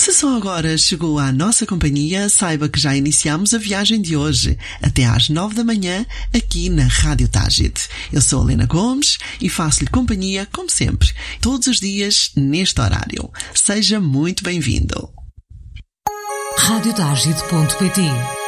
Se só agora chegou à nossa companhia, saiba que já iniciamos a viagem de hoje, até às 9 da manhã, aqui na Rádio Tágide. Eu sou a Helena Gomes e faço-lhe companhia, como sempre, todos os dias, neste horário. Seja muito bem-vindo. Radiotágide.pt